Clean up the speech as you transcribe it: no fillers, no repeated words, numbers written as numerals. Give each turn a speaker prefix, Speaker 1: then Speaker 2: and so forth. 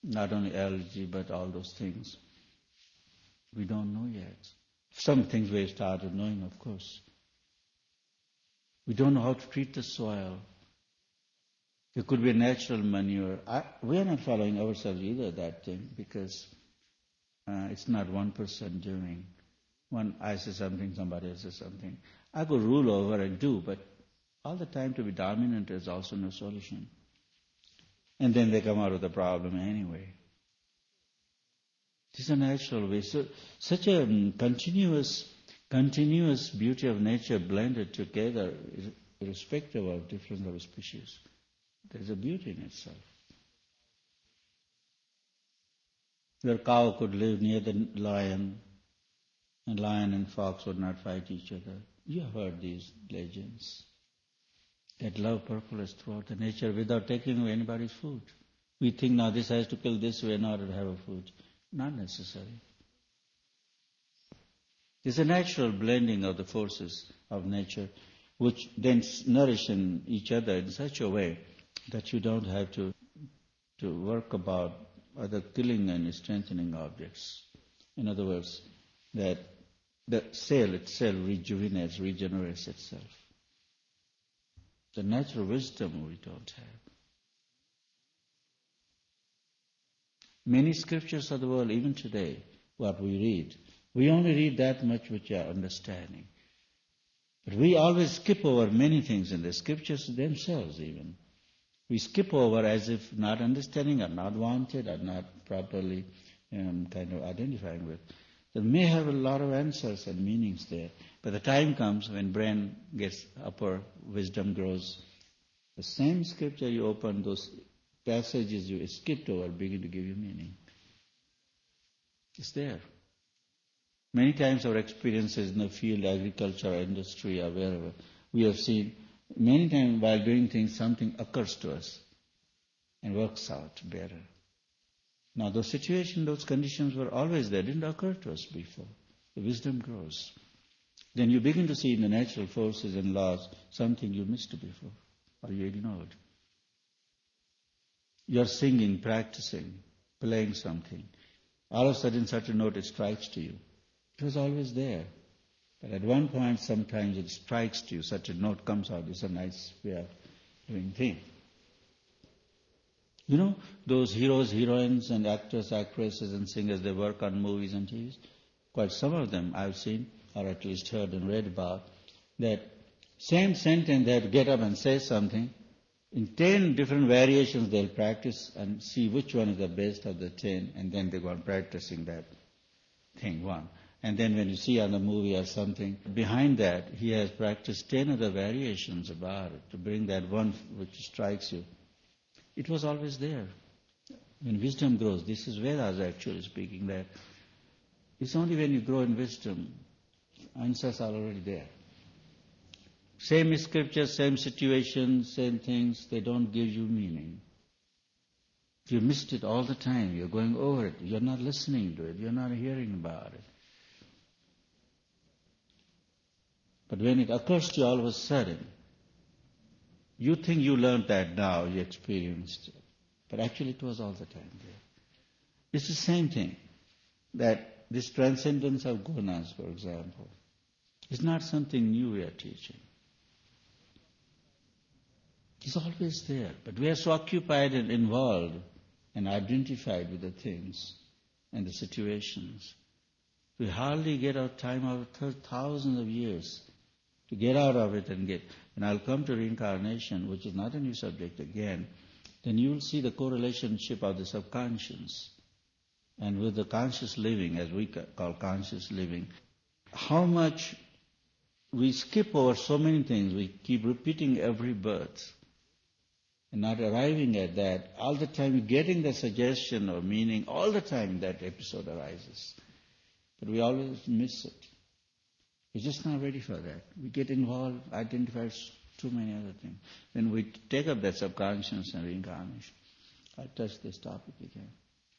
Speaker 1: not only allergy, but all those things. We don't know yet. Some things we have started knowing, of course. We don't know how to treat the soil. There could be a natural manure. We are not following ourselves either, that thing, because it's not one person doing. I say something, somebody else says something. I could rule over and do, but all the time to be dominant is also no solution. And then they come out of the problem anyway. This is a natural way. So, such a continuous beauty of nature blended together, irrespective of difference of species. There is a beauty in itself. Your cow could live near the lion, and lion and fox would not fight each other. You have heard these legends. That love percolates throughout the nature without taking away anybody's food. We think now this has to kill this way in order to have a food. Not necessary. It's a natural blending of the forces of nature, which then nourish in each other in such a way that you don't have to work about other killing and strengthening objects. In other words, that the cell itself regenerates itself. The natural wisdom we don't have. Many scriptures of the world, even today, what we read, we only read that much which we are understanding. But we always skip over many things in the scriptures themselves even. We skip over as if not understanding or not wanted or not properly kind of identifying with. There may have a lot of answers and meanings there. But the time comes when brain gets upper, wisdom grows. The same scripture you open, those passages you skipped over begin to give you meaning. It's there. Many times our experiences in the field, agriculture, industry, or wherever, we have seen many times while doing things, something occurs to us and works out better. Now those situations, those conditions were always there, didn't occur to us before. The wisdom grows. Then you begin to see in the natural forces and laws something you missed before or you ignored. You're singing, practicing, playing something. All of a sudden such a note strikes to you. It was always there. But at one point sometimes it strikes to you, such a note comes out. It's a nice way of doing things. You know, those heroes, heroines and actors, actresses and singers, they work on movies and TVs. Quite some of them I've seen, or at least heard and read about, that same sentence they have to get up and say something. In 10 different variations they'll practice and see which one is the best of the 10, and then they go on practicing that thing one. And then when you see on the movie or something, behind that he has practiced 10 other variations about it to bring that one which strikes you. It was always there. When wisdom grows, this is Vedas actually speaking, that it's only when you grow in wisdom, answers are already there. Same scriptures, same situations, same things, they don't give you meaning. If you missed it all the time, you're going over it, you're not listening to it, you're not hearing about it. But when it occurs to you all of a sudden, you think you learned that now, you experienced it. But actually it was all the time there. It's the same thing, that this transcendence of gunas, for example, is not something new we are teaching. It's always there, but we are so occupied and involved and identified with the things and the situations. We hardly get our time out of thousands of years to get out of it and get. And I'll come to reincarnation, which is not a new subject again. Then you will see the correlationship of the subconscious and with the conscious living, as we call conscious living. How much we skip over so many things. We keep repeating every birth and not arriving at that. All the time getting the suggestion or meaning, all the time that episode arises. But we always miss it. We're just not ready for that. We get involved, identify too many other things. When we take up that subconscious and reincarnation, I'll touch this topic again.